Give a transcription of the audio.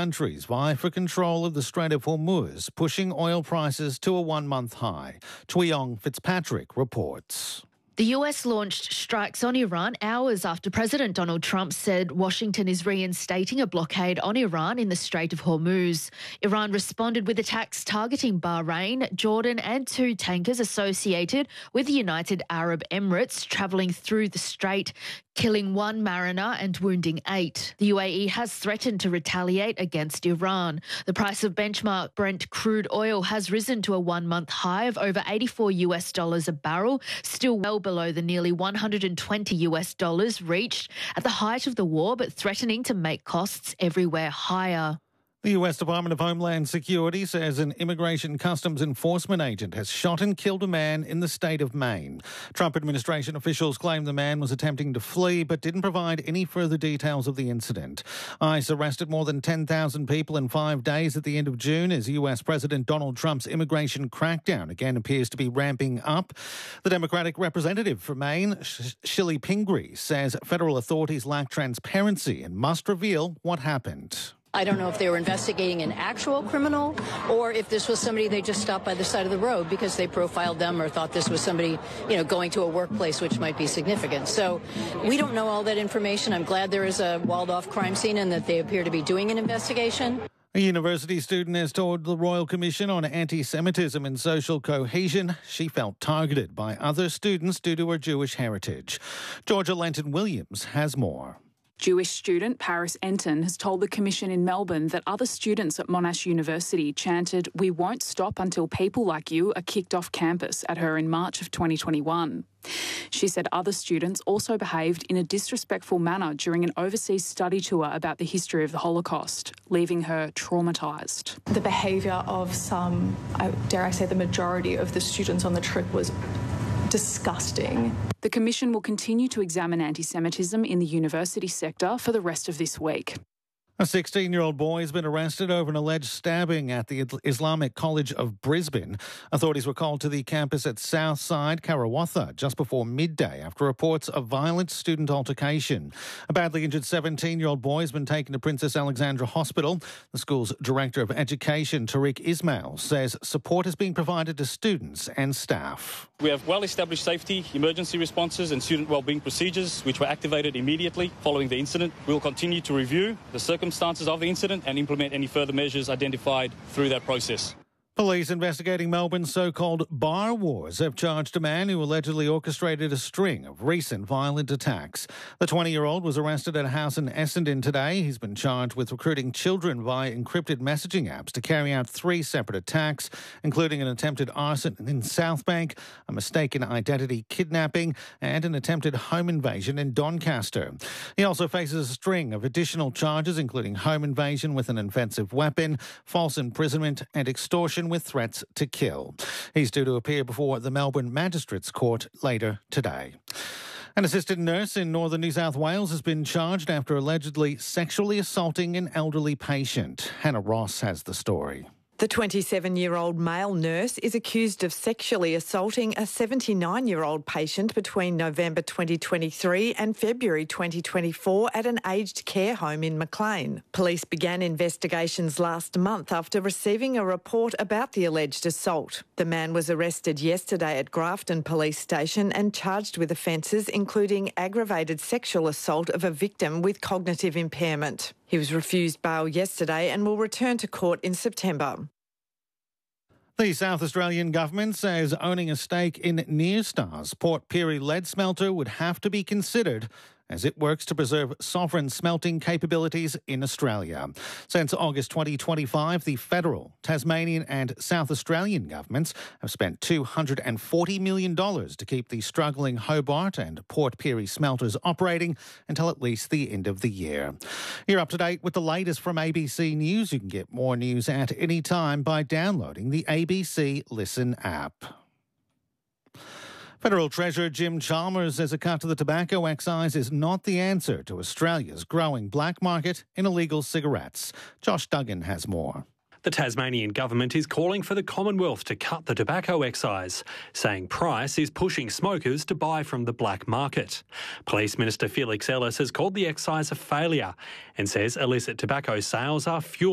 countries vie for control of the Strait of Hormuz, pushing oil prices to a one-month high. Tuyong Fitzpatrick reports. The US launched strikes on Iran hours after President Donald Trump said Washington is reinstating a blockade on Iran in the Strait of Hormuz. Iran responded with attacks targeting Bahrain, Jordan and 2 tankers associated with the United Arab Emirates travelling through the strait, killing 1 mariner and wounding 8. The UAE has threatened to retaliate against Iran. The price of benchmark Brent crude oil has risen to a one-month high of over $84 a barrel, still well below the nearly $120 reached at the height of the war, but threatening to make costs everywhere higher. The US Department of Homeland Security says an Immigration Customs Enforcement agent has shot and killed a man in the state of Maine. Trump administration officials claim the man was attempting to flee but didn't provide any further details of the incident. ICE arrested more than 10,000 people in 5 days at the end of June as US President Donald Trump's immigration crackdown again appears to be ramping up. The Democratic representative for Maine, Shilly Pingree, says federal authorities lack transparency and must reveal what happened. I don't know if they were investigating an actual criminal or if this was somebody they just stopped by the side of the road because they profiled them or thought this was somebody, going to a workplace, which might be significant. So we don't know all that information. I'm glad there is a walled-off crime scene and that they appear to be doing an investigation. A university student has told the Royal Commission on Anti-Semitism and Social Cohesion she felt targeted by other students due to her Jewish heritage. Georgia Lenton-Williams has more. Jewish student Paris Enton has told the Commission in Melbourne that other students at Monash University chanted, "We won't stop until people like you are kicked off campus," at her in March of 2021. She said other students also behaved in a disrespectful manner during an overseas study tour about the history of the Holocaust, leaving her traumatised. The behaviour of some, dare I say the majority of the students on the trip was disgusting. The Commission will continue to examine anti-Semitism in the university sector for the rest of this week. A 16-year-old boy has been arrested over an alleged stabbing at the Islamic College of Brisbane. Authorities were called to the campus at Southside, Karawatha, just before midday after reports of violent student altercation. A badly injured 17-year-old boy has been taken to Princess Alexandra Hospital. The school's Director of Education, Tariq Ismail, says support is being provided to students and staff. We have well-established safety, emergency responses and student wellbeing procedures which were activated immediately following the incident. We will continue to review the circumstances of the incident and implement any further measures identified through that process. Police investigating Melbourne's so-called bar wars have charged a man who allegedly orchestrated a string of recent violent attacks. The 20-year-old was arrested at a house in Essendon today. He's been charged with recruiting children via encrypted messaging apps to carry out 3 separate attacks, including an attempted arson in Southbank, a mistaken identity kidnapping, and an attempted home invasion in Doncaster. He also faces a string of additional charges, including home invasion with an offensive weapon, false imprisonment, and extortion with threats to kill. He's due to appear before the Melbourne Magistrates Court later today. An assistant nurse in northern New South Wales has been charged after allegedly sexually assaulting an elderly patient. Hannah Ross has the story. The 27-year-old male nurse is accused of sexually assaulting a 79-year-old patient between November 2023 and February 2024 at an aged care home in Maclean. Police began investigations last month after receiving a report about the alleged assault. The man was arrested yesterday at Grafton Police Station and charged with offences including aggravated sexual assault of a victim with cognitive impairment. He was refused bail yesterday and will return to court in September. The South Australian government says owning a stake in Nyrstar's Port Pirie lead smelter would have to be considered as it works to preserve sovereign smelting capabilities in Australia. Since August 2025, the federal, Tasmanian and South Australian governments have spent $240 million to keep the struggling Hobart and Port Pirie smelters operating until at least the end of the year. You're up to date with the latest from ABC News. You can get more news at any time by downloading the ABC Listen app. Federal Treasurer Jim Chalmers says a cut to the tobacco excise is not the answer to Australia's growing black market in illegal cigarettes. Josh Duggan has more. The Tasmanian government is calling for the Commonwealth to cut the tobacco excise, saying Price is pushing smokers to buy from the black market. Police Minister Felix Ellis has called the excise a failure and says illicit tobacco sales are fueling